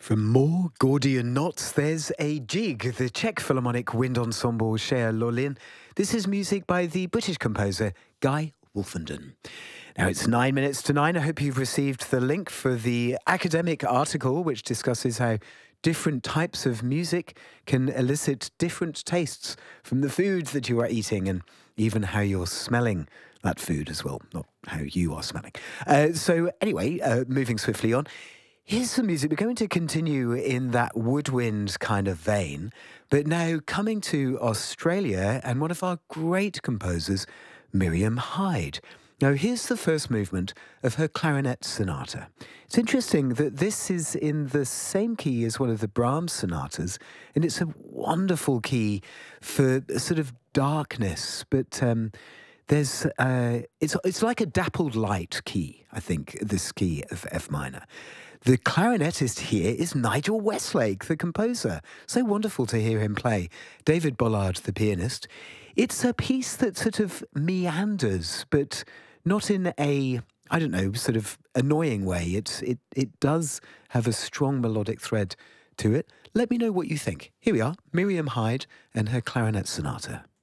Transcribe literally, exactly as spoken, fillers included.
From more Gordian knots, there's a jig, the Czech Philharmonic Wind Ensemble Shea Lolin. This is music by the British composer Guy Wolfenden. Now it's nine minutes to nine. I hope you've received the link for the academic article which discusses how different types of music can elicit different tastes from the food that you are eating and even how you're smelling that food as well, not how you are smelling. Uh, so anyway, uh, moving swiftly on. Here's some music. We're going to continue in that woodwind kind of vein, but now coming to Australia and one of our great composers, Miriam Hyde. Now, here's the first movement of her clarinet sonata. It's interesting that this is in the same key as one of the Brahms sonatas, and it's a wonderful key for a sort of darkness, but um, there's uh, it's it's like a dappled light key, I think, this key of F minor. The clarinetist here is Nigel Westlake, the composer. So wonderful to hear him play. David Bollard, the pianist. It's a piece that sort of meanders, but not in a, I don't know, sort of annoying way. It's, it, it does have a strong melodic thread to it. Let me know what you think. Here we are, Miriam Hyde and her clarinet sonata.